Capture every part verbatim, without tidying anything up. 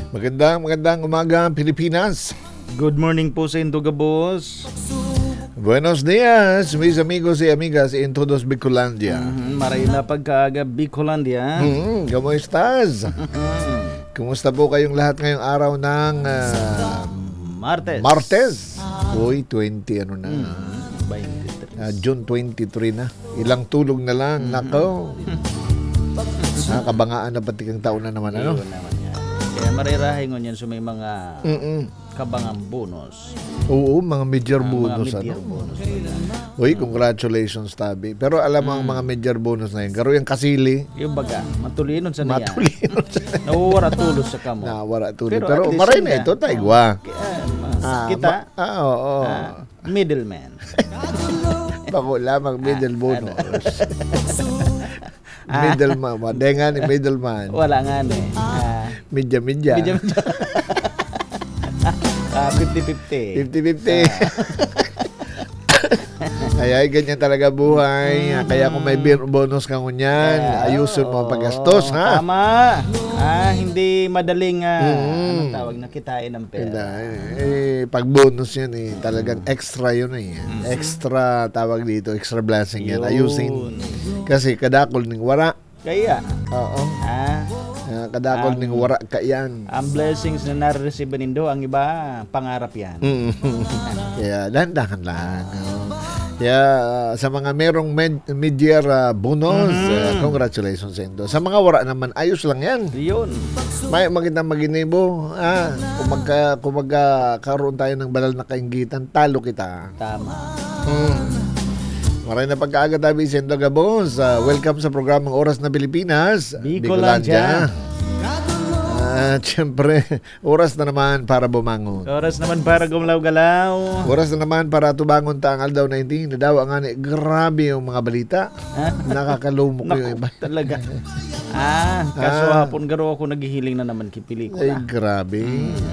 Magandang, magandang umaga, Pilipinas. Good morning po sa Intuga, boss. Buenos dias, mis amigos y amigas en todos Bicolandia. Mm-hmm. Maray na pagkaaga, Bicolandia. Hmm, ¿cómo estás? Kumusta po kayong lahat ngayong araw ng ah, Martes. Martes? Uy, twenty ano na. Mm, twenty-three. Ah, June twenty-three na. Ilang tulog na lang. Nako. Nakabangaan na pati kang taon na naman. Ano? Iyon naman yan. Kaya marirahin ko yan so may mga Mm-mm. kabangang bonus. Oo, mga major Ah, bonus. mga mid-year Ano? bonus. Uy, congratulations, Tabi. Pero alam mo ang mga major bonus na yun. Garo yung kasili. Yung baga, matulinon sa niya. Matulinon sa Nawawara tulos sa kamo. nawara tuloy. Pero Pero, at least maray sila- na ito, taigwa. Kaya, Ah, kita, ma- ah, oo. oo. ah, middleman. Bako lamang middle bonus. Ah. Middleman. Madengan ni middleman. Wala nga na eh. Ah, Midya-midya. medyo medyo. Ah, fifty-fifty. fifty-fifty. Kaya ay ganyan talaga buhay. Kaya kung may bir- bonus kang unyan, ayusin mo ang paggastos, ha? Tama. Ah, hindi madaling ah, Mm. anong tawag na kitain ng pera. Hindi, eh, pag bonus yan eh, talagang extra yun eh. Extra, tawag dito, extra blessing yan. Yun. Ayusin. Kasi kadakol ning wara. Kaya, Oo. ah, Ah, kadakol ning wara ka yan. ang blessings na nare-receive nindo, ang iba, pangarap yan. Mm. Kaya dahan-dahan lang. oo. Kaya ah, sa mga merong med- mid-year ah, bonus, ah, congratulations sa inyo. Sa mga wara naman, ayos lang yan. Yun. May maganda maginibo. Ah, kung magka, kung magkakaroon tayo ng banal na kainggitan, talo kita. Tama. Hmm. Maray na pagkaaga tabi sa Indoga Gabos. Uh, welcome sa programang Oras na Pilipinas. Bicolandia. At syempre, oras na naman para bumangon. Oras naman para gumalaw-galaw. Oras na naman para tubangon tangal daw na hindi. Nadawa nga ni, grabe yung mga balita. Ha? Nakakalumok yung Naku, iba. talaga. Ah, kaso Ah. hapon garo ako naghihiling na naman Ay, kipelikula. grabe.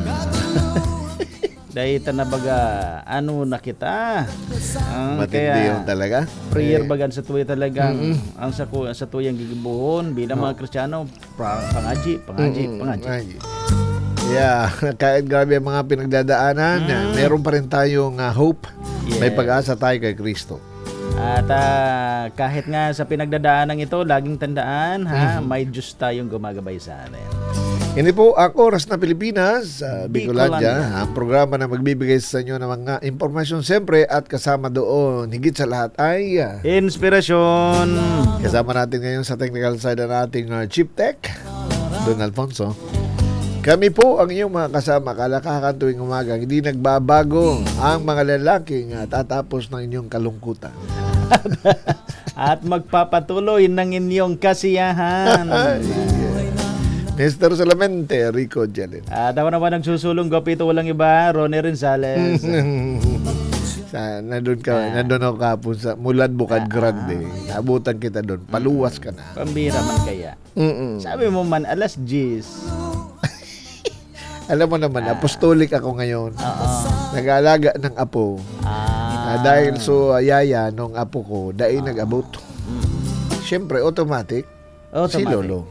Dahil na baga, ano na kita. Ah, Matindi yung talaga. prayer Eh, bagan sa tuwi talagang ang sa ku- sa tuyang gigibuhon bilang mga Kristiyano pra- pangaji pangaji mm, pangaji ay. Yeah, kahit grabe ang mga pinagdadaanan, meron pa rin tayong ah, hope. May Yes. pag-asa tayo kay Kristo. at ah, kahit nga sa pinagdadaanan ito laging tandaan ha may Diyos tayong gumagabay sa atin. Hindi po ang Oras na Pilipinas, uh, Bicolandia, Bicolandia. ang programa na magbibigay sa inyo ng mga impormasyon siyempre at kasama doon, higit sa lahat ay ah, Inspirasyon. kasama natin ngayon sa technical side ng ating uh, Chief Tech, Don Alfonso. Kami po ang inyong mga kasama kalakakan tuwing umaga. Hindi nagbabago ang mga lalaking uh, tatapos ng inyong kalungkutan. At magpapatuloy ng inyong kasiyahan. Mister Solamente, Rico Jalin. At ako naman nagsusulong gopito walang iba, Ronnie Renzales. sa nandun ka, nandun ako kapon sa Mulan Bukad Grande. Naabutan kita doon. Paluwas ka na. Pambira man kaya. Mm-mm. Sabi mo man, alas diyes. Alam mo naman, apostolic ako ngayon. Oo. Nag-aalaga ng apo. Ah. Ah, dahil so yaya nung apo ko, dahil nag-abot. Siyempre, automatic, si Automatic. Lolo.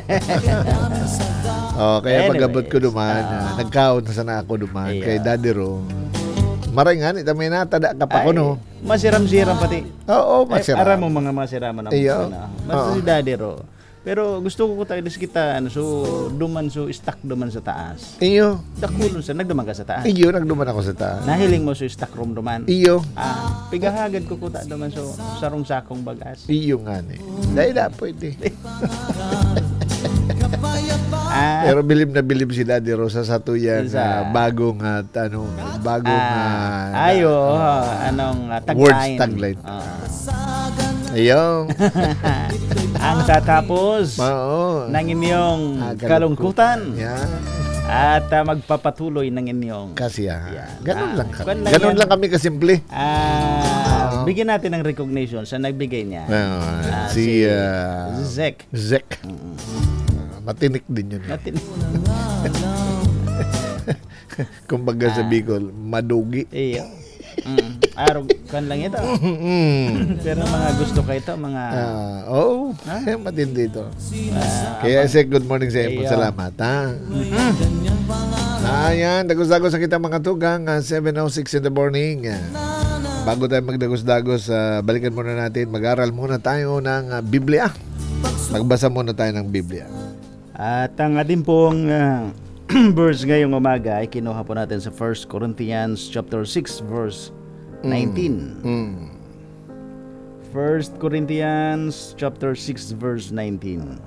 oh, kaya Anyway, pag-abot ko duman, ah, nagkaon na sana ako duman Yeah. kay Daddy Ro. Maray nga, ita may natada ka pa ko, no? Masiram-siram pati. Oo, Ay, masira. aram mo mga masiraman ng Iyo. ano. Mas si Daddy Ro. Pero gusto ko ko tayo dis kita ano so duman so stuck duman sa taas. Iyo. Dakulon sa nagduman ka sa taas. Iyo, nagduman ako sa taas. Nahiling mo so stuck room duman. Iyo. Ah, pigahagad ko ko ta duman so sarong sakong bagas. Iyo nga ni. Dahil na pwede. Ah, Pero bilib na bilib si Daddy Rosa sa tuyang Sa- ah, bagong at ano, bagong ah, ah, ayo, anong uh, tagline. Words tagline. Ah. Ayun. Ang tatapos Oo. ng inyong Ah, kalungkutan Yan. at ah, magpapatuloy ng inyong Kasi ah, Yan. ganun Ah, lang kami. ganun lang Ganun yan. lang kami kasimple. ah bigyan natin ng recognition sa nagbigay niya. Ah, Ah, si ah, Zek. Zek. Ah, matinik din yun. Natin. Kumbaga sa Bicol, madugi. Iyo. Mm. Araw kan lang ito. Mm. Pero mga gusto kayo ito, mga Ah, oh, eh, matindi ito. ah, Kaya say good morning sa iyo. Ayo. Salamat, ha? Ayan, dagos-dagos ang kita mga tugang. ah, seven oh six in the morning. Ah, bago tayo magdagos-dagos, ah, balikan muna natin. Mag-aral muna tayo ng ah, Biblia. Magbasa muna tayo ng Biblia. At ang ating pong ah, verse ngayong umaga ay kinuha po natin sa First Corinthians chapter six verse nineteen. Mm. First Corinthians chapter six verse nineteen.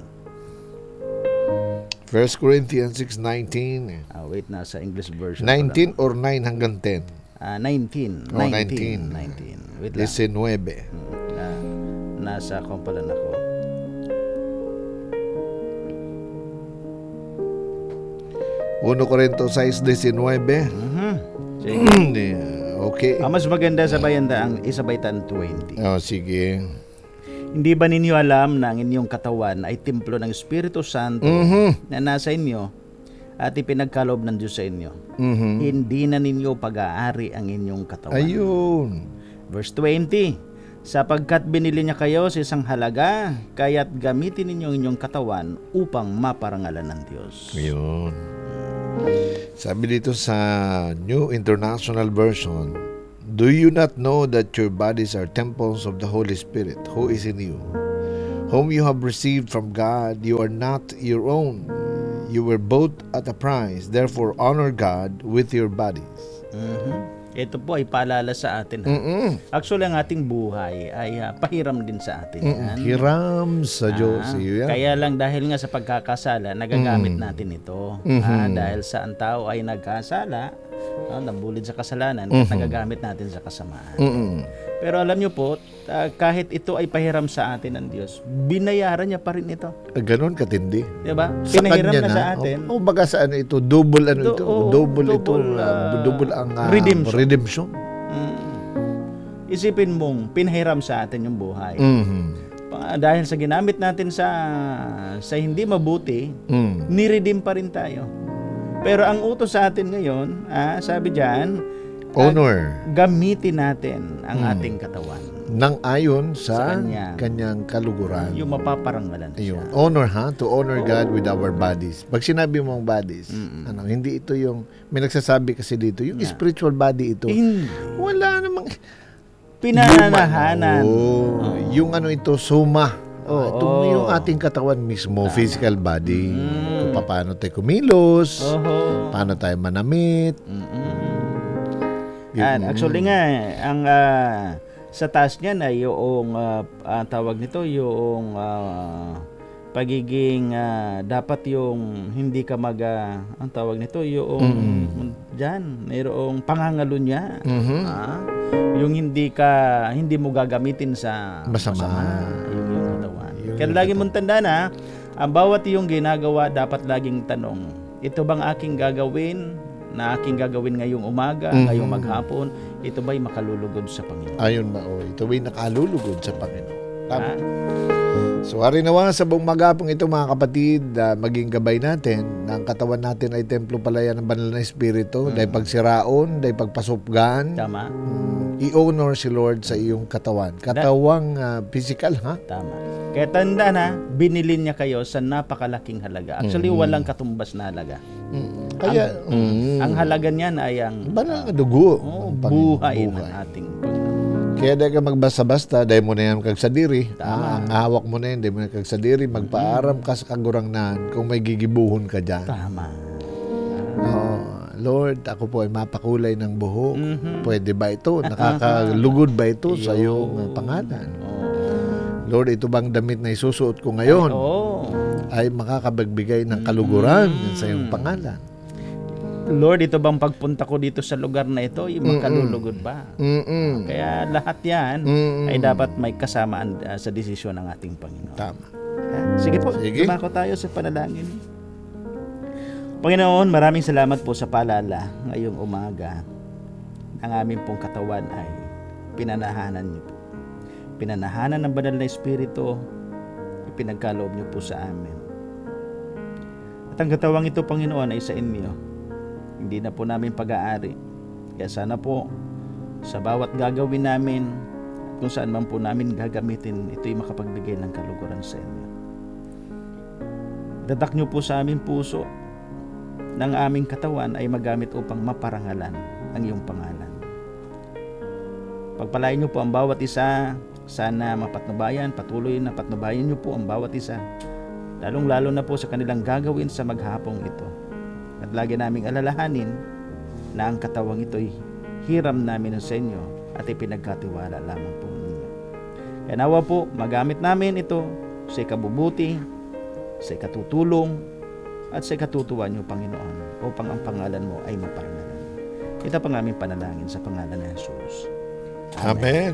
First Corinthians six nineteen. Ah, wait, nasa English version. nineteen or nine hanggang ten? Ah, nineteen. Oh, nineteen. nineteen. nineteen. Wait lang. nineteen. Ah, nasa kompalan ako. Uno Corinto six nineteen. Mhm. Sige. Okay. Ah, mas maganda sa bayanda ang isabaitan twenty. Oh, sige. Hindi ba ninyo alam na ang inyong katawan ay templo ng Espiritu Santo Mhm. na nasa inyo at ipinagkaloob ng Diyos sa inyo? Mhm. Hindi na ninyo pag-aari ang inyong katawan. Ayun. Verse twenty. Sapagkat binili niya kayo sa isang halaga, kaya't gamitin ninyo ang inyong katawan upang maparangalan ng Diyos. Ayun. Sabi dito sa New International Version, do you not know that your bodies are temples of the Holy Spirit who is in you, whom you have received from God? You are not your own. You were bought at a price. Therefore, honor God with your bodies. Mhm. Ito po ay paalala sa atin. ha? Mm-mm. Actually, ang ating buhay ay ah, pahiram din sa atin. Mm-mm. Yan. Hiram sa Diyos. Ah, Iyo yan. Kaya lang dahil nga sa pagkakasala, nagagamit natin ito. Mhm. Ah, dahil sa ang tao ay nagkasala, ah, nabulid sa kasalanan, at nagagamit natin sa kasamaan. Mm-mm. Pero alam nyo po, ah, kahit ito ay pahiram sa atin ng Diyos, binayaran niya pa rin ito. Ah, Ganon katindi. Di ba? Sa Pinahiram kanya na na. sa atin. O, o baga sa ano ito, double ano Do- ito, oo, double, ito, double, ah, ah, double ang ah, redemption. redemption. Mm. Isipin mong pinahiram sa atin yung buhay. Mhm. Pa- dahil sa ginamit natin sa sa hindi mabuti, Mm. niredeem pa rin tayo. Pero ang utos sa atin ngayon, ah, sabi diyan, Honor gamitin natin ang ating katawan. nang ayon Sa sa, kanya. kanyang kaluguran. Yung mapaparangalan siya. Ayun. Honor ha, to honor God with our bodies. Pag sinabi mong bodies, ano, hindi ito yung may nagsasabi kasi dito, yung Yeah. spiritual body ito. Hindi. Wala namang Pinananahanan. Oh, yung ano ito, suma. Oo. Ah, ito yung ating katawan mismo, physical body. Mm. Kung paano tayo kumilos, Oho. paano tayo manamit. Mm-mm. Yun. Yan, actually nga, ang ah, sa taas niyan ay yung ah, ang tawag nito, yung ah, pagiging ah, dapat yung hindi ka mag ah, ang tawag nito, yung diyan, mayroong pangangalo niya. Mhm. Ah, yung hindi ka hindi mo gagamitin sa Masama. yung iyong katawan. Yung Kaya lagi mong tandaan na ang bawat iyong ginagawa dapat laging tanong, ito bang aking gagawin na aking gagawin ngayong umaga, Mhm. ngayong maghapon, ito ba'y makalulugod sa Panginoon? Ayun ba, oh, ito ay nakalulugod sa Panginoon. Tama. Ah, So, hari nawa sa buong magapong ito mga kapatid, ah, maging gabay natin na ang katawan natin ay templo pala yan ng banal na Espiritu, dahil pagsiraon, dahil pagpasupgan, tama, mm, i-honor si Lord sa iyong katawan. Katawang ah, physical, ha? tama. Kaya tanda na, binili niya kayo sa napakalaking halaga. Actually, walang katumbas na halaga. Mm. Kaya, mm, Ang halaga niyan ay ang banal na dugo. oh, ng Panginoon. buhay ng ating Panginoon. Kaya dahil ka magbasta-basta, dahil mo na yan kagsadiri. Ah, ang hawak mo na yan, dahil mo na kagsadiri. Magpaaram ka sa kagurangnan kung may gigibuhon ka dyan. Tama. Oo. Lord, ako po ay mapakulay ng buhok. Mhm. Pwede ba ito? Nakakalugod ba ito sa iyong uh, pangalan? Oh. Lord, ito bang damit na isusuot ko ngayon Oh. ay makakapagbigay ng kaluguran sa iyong pangalan? Lord, ito bang pagpunta ko dito sa lugar na ito, yung makalulugod ba? Mm-mm. Kaya lahat yan Mm-mm. ay dapat may kasamaan uh, sa desisyon ng ating Panginoon. Tama. Ah, Sige po, Sige. dumako tayo sa panalangin. Panginoon, maraming salamat po sa paalala ngayong umaga. Ang aming pong katawan ay pinanahanan niyo po. Pinanahanan ng banal na Espiritu, ipinagkaloob niyo po sa amin. At ang katawang ito, Panginoon, ay sa inyo. Hindi na po namin pag-aari. Kaya sana po, Sa bawat gagawin namin, kung saan man po namin gagamitin, ito'y makapagbigay ng kaluguran sa inyo. Dadak nyo po sa aming puso ng aming katawan ay magamit upang maparangalan ang iyong pangalan. Pagpalain nyo po ang bawat isa, sana mapatnubayan, patuloy na patnubayan nyo po ang bawat isa, lalong-lalo na po sa kanilang gagawin sa maghapong ito. At lagi naming alalahanin na ang katawang ito'y hiram namin sa inyo at ipinagkatiwala lamang po ninyo. Kaya nawa po, magamit namin ito sa ikabubuti, sa ikatutulong, at sa ikatutuwa nyo, Panginoon, upang ang pangalan mo ay maparangalan. Ito pang aming panalangin sa pangalan ng Jesus. Amen.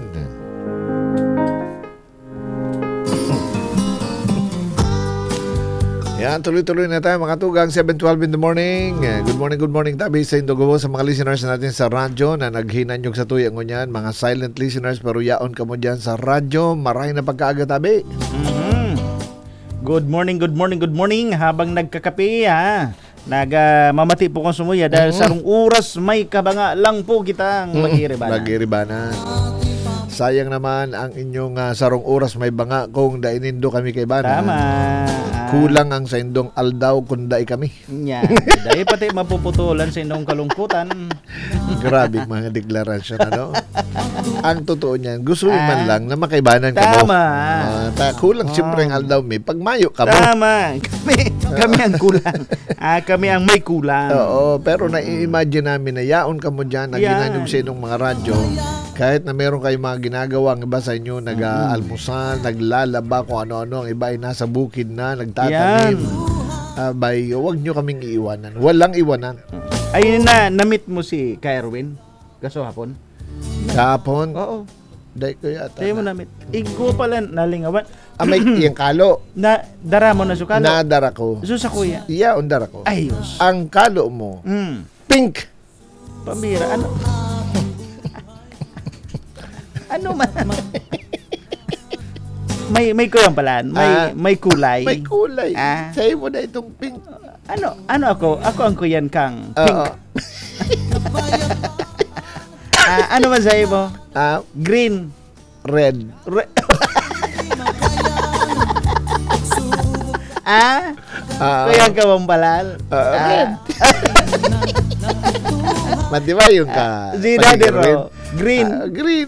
Yan, tuloy-tuloy na tayo mga tugang, seven twelve in the morning. Good morning, good morning tabi sa Indogobo, sa mga listeners natin sa radyo na naghinanyog sa tuyang ngunyan, mga silent listeners pero yaon ka mo dyan sa radyo, maraming na pagkaaga tabi. Mm-hmm. Good morning, good morning, good morning. Habang nagkakape ha, nagmamati po kong sumuya dahil mm-hmm. sarong oras may kabanga lang po kitang mm-hmm. magiribanan. Magiribanan. Sayang naman ang inyong uh, sarong oras may banga kung dainindo kami kay Bana. Tama. Kulang ang sa indong aldaw kung dai kami. Yan. Dahil pati mapuputulan sa indong kalungkutan. Grabe mga deklarasyon, ano? Ang totoo niyan, gusto ah, man lang na makaibanan ka mo. Tama. Uh, ta, kulang oh. siyempre ang aldaw mi. Pag mayo ka mo. Tama. Kami, kami ang kulang. Ah, kami ang may kulang. Oo, pero na-imagine namin na yaon ka mo dyan, na ginanyog sa inyong mga radyo. Kahit na meron kayong mga ginagawa, ang iba sa inyo, nag-aalmusal, naglalaba, kung ano-ano, ang iba ay nasa bukid na, nagtatanim. Uh, bay, huwag nyo kaming iiwanan. Walang iwanan. Ayun na, na-meet mo si Kyrwin? Kaso hapon? Kahapon? Oo. Dahil ko yata. Dahil mo na-meet. Ikaw pala, nalingawan. Ah, may iyang kalo. Na, dara mo na su kalo? Nadara ko. Su sa kuya? Iya, undara ko. Ayos. Ang kalo mo, mm. pink. Pambira, ano? Ano man? may may kulang pala, may ah, may kulay. May kulay. Ah. Sa'yo mo na itong pink. Ano? Ano ako? Ako ang kuyan kang pink. Uh, ah, ano man sa'yo mo? Ah, green, red. Re- ah? Uh, kuyan ka bang balal? Uh, ah. Red. Madiba yung ka. Zinadero. Green. Uh, green.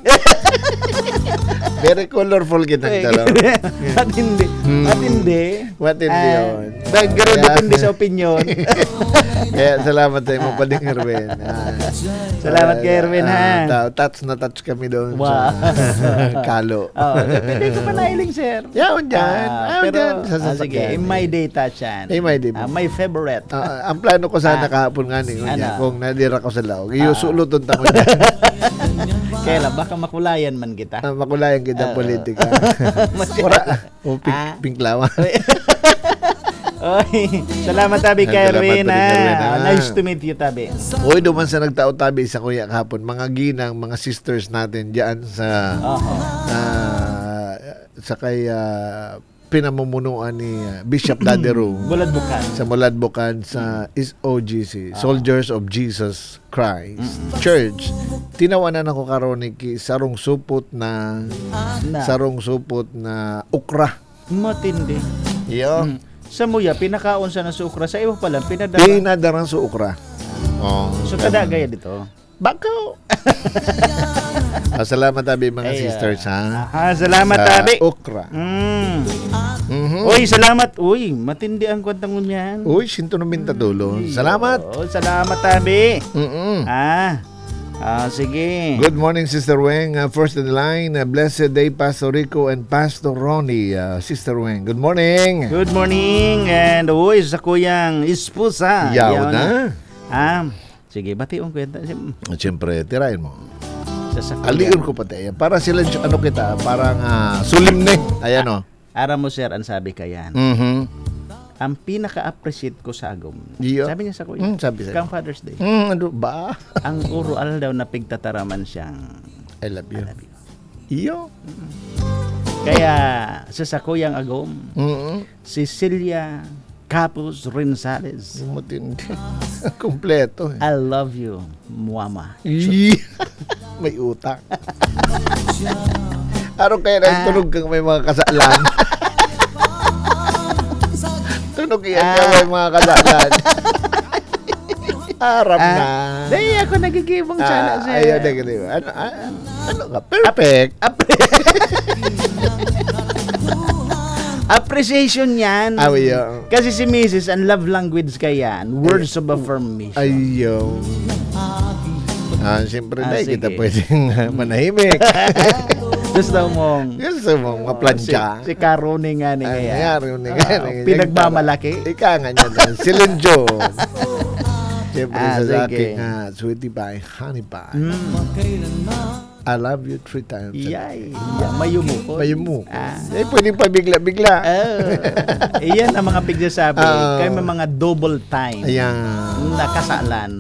Very colorful kitang dalaw. Matindi. Matindi. Matindi yun. Background depende sa opinion. Kaya salamat tayo mo pa din, Erwin. Ah, salamat kay Erwin, ha. Uh, touch na touch kami doon wow. sa kalo. Oh, pwede ko pa nailing, sir. Yaon dyan. Uh, pero, dyan. Sa ah, sige, in my day touch yan. In my day. Uh, my favorite. Uh, ang plano ko sana uh, kahapon nga ni ano? Kung nadira ko sa laog. Iyusuluton uh, tamo dyan. Kailan, baka makulayan man kita. Uh, makulayan kita uh, politika. Wala. O, pink, ah. pink lawa. Oy, salamat tabi kay Erwin. Nice to meet you tabi. Oy, duman sa nagtao tabi sa kuya kahapon, mga ginang, mga sisters natin diyan sa uh-huh. uh, sa kay uh, pinamumunuan ni uh, Bishop Dadero Muladbukan. Sa Muladbukan sa S O G C, uh-huh. Soldiers of Jesus Christ uh-huh. Church. Tinawanan ako karon ni sarong supot na, na sarong supot na ukra. Matindi. Iyo. Mm. Sa muya, pinakaon sa nasukra. Sa iyo pala, pinadara. Pinadarang sa ukra. Oh. So, kada gaya dito? Bakaw. ah, salamat tabi mga Ay, sisters, ha? Ah, salamat sa tabi. Ukra. Mm. Mm-hmm. Uy, salamat. Uy, matindi ang kwentang niyan. Uy, sinto namin tadulo. Salamat. Oh, salamat tabi. Mm-mm. Ah. Ah, sige. Good morning, Sister Weng. Uh, first in the line, uh, blessed day, Pastor Rico and Pastor Ronnie. Uh, Sister Weng, good morning. Good morning. And uy, sa kuyang ispusa. Yaw na. Ah, sige, bati ang kwenta. Siyempre, tirahin mo. Sa Aliyon ko pati. Para sila, ano kita, parang uh, sulimne. Ayan o. Ah, aram mo, sir, ang sabi ka yan. Mm-hmm. Ang pinaka-appreciate ko sa agom. Iyo. Sabi niya sa kuya. Mm, sabi Kang Father's Day. Mm, ano ba? Ang urual daw na pigtataraman siyang I love you. I love you. Iyo. Mm-hmm. Kaya sa sakuyang agom, mm-hmm. Cecilia Capus Rensales. Matindi. Kompleto. Eh. I love you, Muama. May utang. Araw kaya na tunog kang may mga kasalan. Tunog yan Ah. kaya may mga kasalan. Arap Ah, na. Dahil ako nagigibong sana Ah, sir. ayun na ganun. Ano, ah, ano ka? Perfect. Appreciation yan. Ah, ayun. Kasi si Missus ang love language kaya yan. Words of affirmation. Ayun. Ah, siyempre Ah, na, sige. kita pwedeng uh, manahimik. Gusto mong Gusto mong maplansya. Si, si Karuni nga ni Ay, kaya. nangyari yun, Ah, nangyari. pinagmamalaki. Ika nga niya na. Si Lenjo. Siyempre Ah, sa sige. ating uh, sweetie pie, honey pie. Mm. I love you three times. Yay. Yeah, mayumukot. Mayumo. Ah. Eh, pwedeng pabigla-bigla. Oh. Iyan ang mga pigsasabi. Ah. Kayo may mga double time. Ayan. Nakasalan.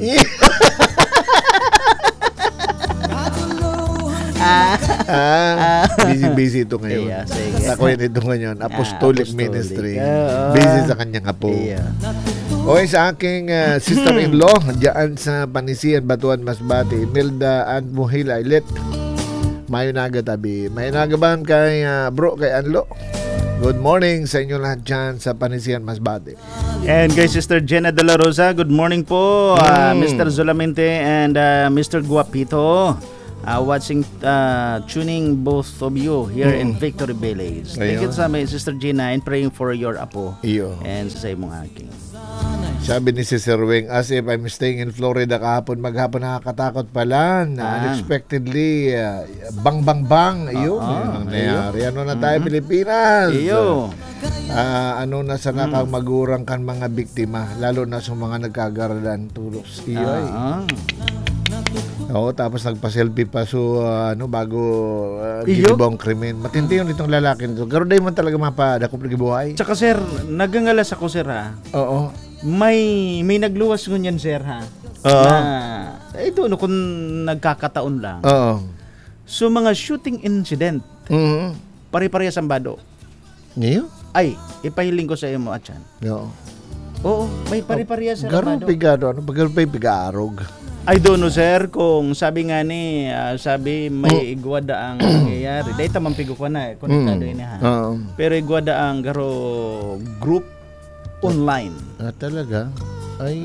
ah. Ah, busy-busy ito ngayon. Iya, sige. Ako yun ito ngayon. Apostolic, Apostolic. Ministry. Oo. Busy sa kanyang apo. Iya. Okay, sa aking uh, sister-in-law, diyan sa Panisian, Batuan, Masbate, Imelda and Muhila, Ilet. Mayunaga tabi. Mayunaga ba kay uh, bro, kay Anlo? Good morning sa inyo lahat dyan sa Panisian, Masbate. And kay Sister Jenna De La Rosa, good morning po. Uh, Mm. Mister Zulamente and uh, Mister Guapito. Uh, watching, uh, tuning both of you here in Victory Village. Thank you Ayun. sa may Sister Gina and praying for your apo. Iyo. And sa imong aking. Sabi ni si Sir Wing, as if I'm staying in Florida kahapon, maghapon nakakatakot pala. Na Ah. unexpectedly, uh, bang bang bang. Iyo, Ah, yun ang nangyari. Ano na tayo, Pilipinas? Iyo. Ah, ano na sa nakamagurang kan mga biktima, lalo na sa mga nagkagaralan tulos. Iyo ay. Ah. Oo, tapos nagpa-selfie pa so ah, ano bago uh, Iyo? ginibong krimen. Matindi yun itong lalaki nito. Garo day man talaga mapadakop na gibuhay. Tsaka sir, nagangalas ako sir ha. Oo. May may nagluwas ngunyan sir ha. Oo. Na, ito no kung nagkakataon lang. Oo. So mga shooting incident, Mhm. pare-parehas ang bado. Niyo? Ay, ipahiling ko sa iyo mo atyan. Oo. Oo, may pare-parehas ang Garo bado. pigado, ano pagaro pa pigarog. I don't know sir kung sabi nga ni ah, sabi may igwada ang nangyayari. Dahil tamang pigo ko na eh, konektado yun ha. Oo. Pero igwada ang garo group online. Ah, talaga? Ay.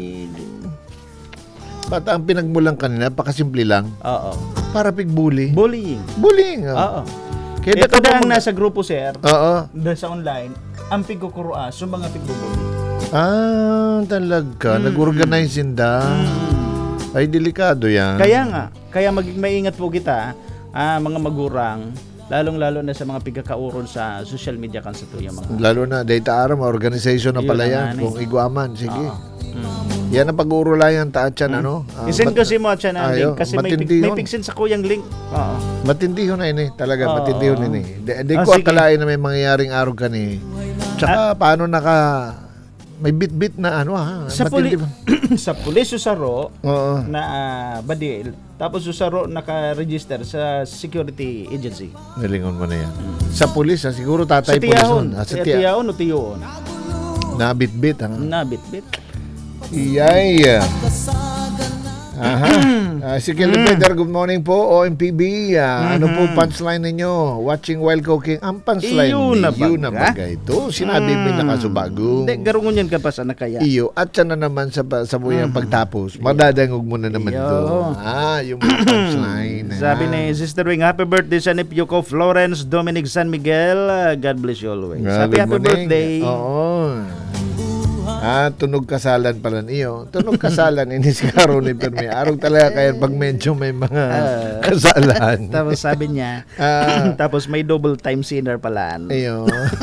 Bata ang pinagmulang kanina, pakasimple lang. Oo. Para pigbuli. Bullying. Bullying. Oh. Oo. Kaya Ito ka na ang mag- nasa grupo sir, Oo. doon sa online, ang pigkukurua, so mga pigbubuli. Ah, talaga. Nag-organize sinda. Ay, delikado yan. Kaya nga, kaya maging maingat po kita, ah, mga magurang, lalong-lalo na sa mga pigkakauron sa social media kan sa tuyo mga. Lalo na, data araw, organization na Yun pala ang yan. ano eh. Kung iguaman, sige. Mm. Yan ang pag-uurulayan taat yan, ano? Ah, I-send mat- ko si mo at siya ng Ayo, link kasi may, matindi pig, may yun. pigsin sa kuyang link. Oo. Matindi yun na ini. Talaga, Oo. matindi yun ini. Di, di Ah, ko sige. akalain na may mangyayaring araw ka ni. Tsaka, paano naka... May bit-bit na ano ha? Sa puli Matindi ba? sa pulis susaro Oo. na ah, badil, tapos susaro naka-register sa security agency. Nilingon mo na yan. Sa pulis, ha? Siguro Sa tatay pulis tiyahon, nun. Ah, sa sa tiya. tiyahon o tiyoon. Na bit-bit, ha? Na bit-bit. Iyay. Aha. Uh, si Kilometer, good morning po. O M P B, ah, ano po punchline ninyo? Watching while cooking. Ang punchline Iyo na niyo na baga? baga ito. Sinabi mo na kasubagong. Hindi, garungon yan ka pa sa nakaya. Iyo. At siya na naman sa, sa buyang pagtapos. Madadangog mo na naman Iyo. ito. Ah, yung mga punchline. Sabi ah. ni Sister Wing, happy birthday sa nephew ko, Florence Dominic San Miguel. Uh, God bless you always. Ah, Happy good happy morning. birthday. Oo. Ah, tunog kasalan pala niyo. Tunog kasalan ini si Karo ni Permi. Araw talaga kaya pag medyo may mga Ah. kasalan. Tapos sabi niya, Ah. tapos may double time sinner pala. Ayo.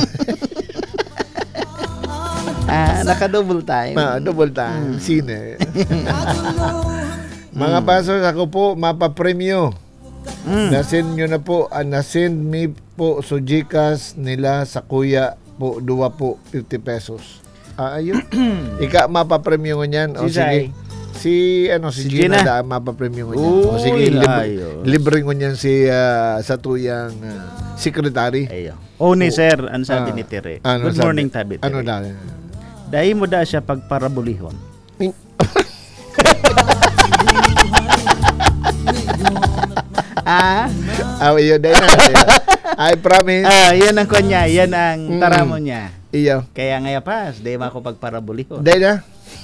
Ah, naka-double time. Ma, double time. Sine. Mga pasos, ako po, mapapremyo. Mm. Nasend nyo na po. Ah, nasend me po so Gcash nila sa kuya po, duwa po, fifty pesos. Ah, ayun. Ika, mapapremyo ko niyan. O Si sige. Zai. Si, ano, si, Si Gina, Gina. da, mapapremyo ko niyan. O sige, Uy, libre, ayos. libre ko niyan si, ah, sa tuyang ah, secretary. Ayo. Oh, ni sir, ano sabi Ah, ni Tere? ano Good sabi? morning, Tabi. Ano Tere. daw? Dahil mo da siya pagparabulihon. ah, Ah, yun, dahil na. I promise. ah, yan ang kanya, yan ang Mm. taramo niya. Iyo. Kaya ngaya pas, di ba ako pagparabulihon? Dahil na.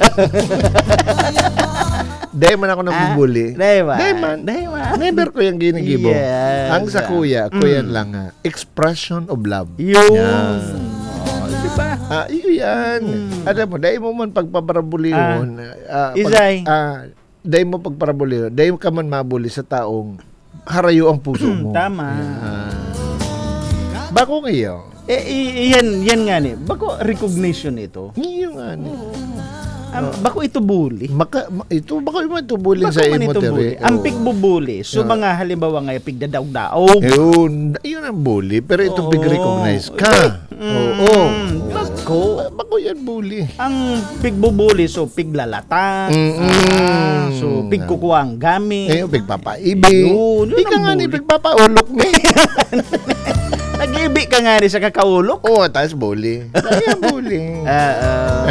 Dahil man ako nabubuli. Di ba? Dahil man. Di ba? Never ko yung ginigibo. Yes. Ang sa kuya, Mm. kuya lang nga. Expression of love. Yun. Yan. Oh, di ba? Ah, iyo yan. Mm. Alam mo, dahil mo man pagpaparabuli Ah. yun. Ah, Isay. Ah, dahil mo pagparabuli yun. Dahil ka man mabuli sa taong harayo ang puso mo. Tama. Yan. Bako ngayon. Eh, i- yan, yan nga ni. Bako recognition ito. Iyo nga. ni. Ang, bako ito bully. Maka, ma- ito, baka yung tubuling Bako sa man imo, ito Tere. bully. Ang Oo. pigbubuli. So, Ah. mga halimbawa nga, pigdadaog-daog. Yun, yun ang bully. Pero ito Oo. pig-recognize ka. Oo. Mm, bako. Bako yan bully. Ang pigbubuli, so piglalata. Mm-mm. Ah, so, pigkukuha ang gamit. Eh, pigpapaibig. Yun, yun Di ka ang nga ni bully. pigpapaulok ni. Nag-ibig ka nga rin sa kakaulok. Oo, tayo bully. Kaya bully. Ah, ah.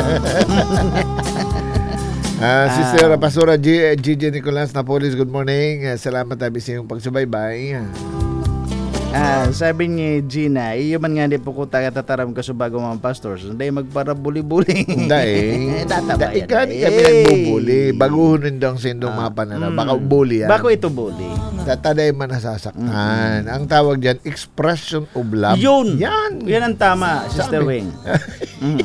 Ah, Sister Pastora G, Gigi Nicolas Napolis, good morning. Ah, Salamat tabi sa iyong pagsubaybay. Ah, sabi ni Gina, iyo man nga di po ko taga-tataram ka sa bago mga pastors. Hindi magparabuli-buli. Dahil, Tatabayan. dahil ka di kami nagbubuli. Baguhunin daw sa indong mga pananaw. Baka bully yan. Bako ito bully. Tataday man nasasaktan. Ang tawag dyan, expression of love. Yun. Yan. Yan ang tama, Sister Sabi. Wing. Mm.